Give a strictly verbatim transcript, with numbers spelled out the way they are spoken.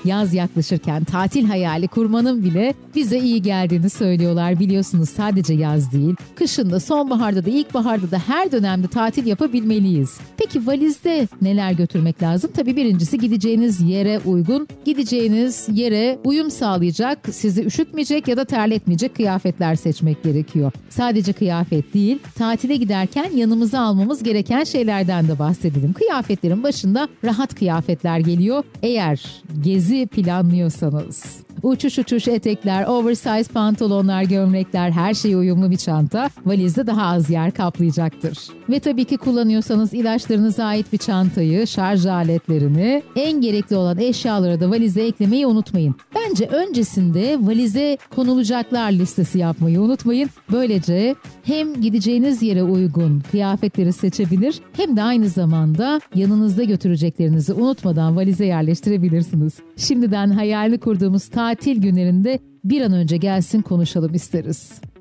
Yaz yaklaşırken tatil hayali kurmanın bile bize iyi geldiğini söylüyorlar. Biliyorsunuz sadece yaz değil, kışın da, sonbaharda da, ilkbaharda da her dönemde tatil yapabilmeliyiz. Peki valizde neler götürmek lazım? Tabii birincisi gideceğiniz yere uygun, gideceğiniz yere uyum sağlayacak, sizi üşütmeyecek ya da terletmeyecek kıyafetler seçmek gerekiyor. Sadece kıyafet değil, tatile giderken yanımıza almamız gereken şeylerden de bahsedelim. Kıyafetlerin başında rahat kıyafetler geliyor. Eğer gezi planlıyorsanız, uçuş uçuş etekler, oversize pantolonlar, gömlekler, her şeye uyumlu bir çanta valizde daha az yer kaplayacaktır. Ve tabii ki kullanıyorsanız ilaçlarınıza ait bir çantayı, şarj aletlerini, en gerekli olan eşyaları da valize eklemeyi unutmayın. Bence öncesinde valize konulacaklar listesi yapmayı unutmayın. Böylece hem gideceğiniz yere uygun kıyafetleri seçebilir hem de aynı zamanda yanınızda götüreceklerinizi unutmadan valize yerleştirebilirsiniz. Şimdiden hayalini kurduğumuz tatil günlerinde bir an önce gelsin konuşalım isteriz.